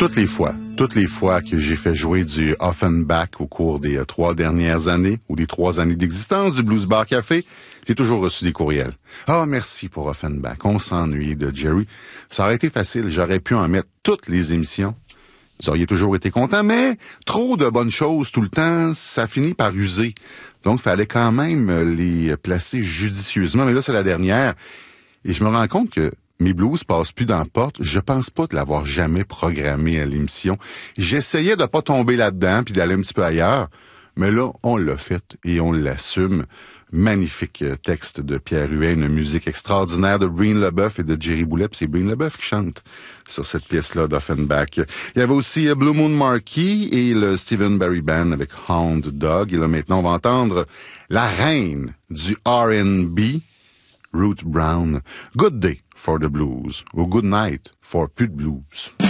Toutes les fois que j'ai fait jouer du Offenbach au cours des 3 dernières années ou des 3 années d'existence du Blues Bar Café, j'ai toujours reçu des courriels. Ah, merci pour Offenbach. On s'ennuie de Jerry. Ça aurait été facile. J'aurais pu en mettre toutes les émissions. Vous auriez toujours été contents, mais trop de bonnes choses tout le temps, ça finit par user. Donc, il fallait quand même les placer judicieusement. Mais là, c'est la dernière. Et je me rends compte que mes blues passent plus dans la porte. Je pense pas de l'avoir jamais programmé à l'émission. J'essayais de pas tomber là-dedans puis d'aller un petit peu ailleurs. Mais là, on l'a fait et on l'assume. Magnifique texte de Pierre Huet, une musique extraordinaire de Breen LeBeuf et de Jerry Boulet. Puis c'est Breen LeBeuf qui chante sur cette pièce-là d'Offenbach. Il y avait aussi Blue Moon Marquis et le Stephen Barry Band avec Hound Dog. Et là, maintenant, on va entendre la reine du R&B, Ruth Brown. Good day for the blues, ou good night for plus de blues.